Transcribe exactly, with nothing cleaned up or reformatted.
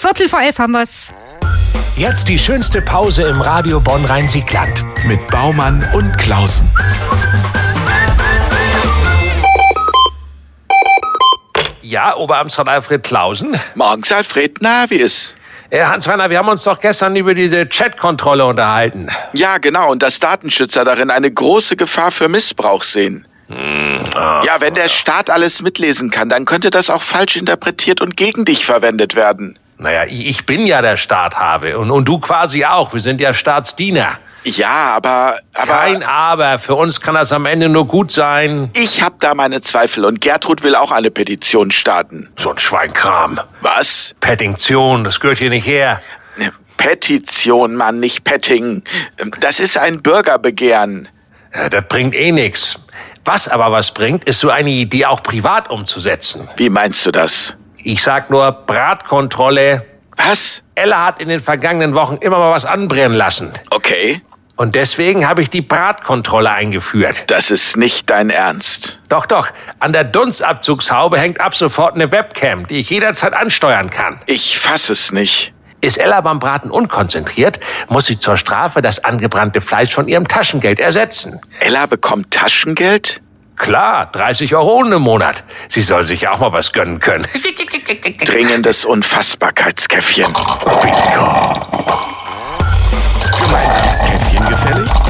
Viertel vor elf haben wir's. Jetzt die schönste Pause im Radio Bonn-Rhein-Siegland. Mit Baumann und Klausen. Ja, Oberamtsrat Alfred Klausen. Morgens, Alfred. Na, wie ist? Äh, Hans-Werner, wir haben uns doch gestern über diese Chatkontrolle unterhalten. Ja, genau. Und dass Datenschützer darin eine große Gefahr für Missbrauch sehen. Hm, ach, ja, wenn der Staat alles mitlesen kann, dann könnte das auch falsch interpretiert und gegen dich verwendet werden. Naja, ich, ich bin ja der Staat-Have und, und du quasi auch. Wir sind ja Staatsdiener. Ja, aber, aber... Kein Aber. Für uns kann das am Ende nur gut sein. Ich hab da meine Zweifel und Gertrud will auch eine Petition starten. So ein Schweinkram. Was? Petition, das gehört hier nicht her. Petition, Mann, nicht Petting. Das ist ein Bürgerbegehren. Ja, das bringt eh nix. Was aber was bringt, ist so eine Idee auch privat umzusetzen. Wie meinst du das? Ich sag nur Bratkontrolle. Was? Ella hat in den vergangenen Wochen immer mal was anbrennen lassen. Okay. Und deswegen habe ich die Bratkontrolle eingeführt. Das ist nicht dein Ernst. Doch, doch. An der Dunstabzugshaube hängt ab sofort eine Webcam, die ich jederzeit ansteuern kann. Ich fass es nicht. Ist Ella beim Braten unkonzentriert, muss sie zur Strafe das angebrannte Fleisch von ihrem Taschengeld ersetzen. Ella bekommt Taschengeld? Klar, dreißig Euro im Monat. Sie soll sich ja auch mal was gönnen können. Dringendes Unfassbarkeitskäffchen. Gemeinsames Käffchen gefällig?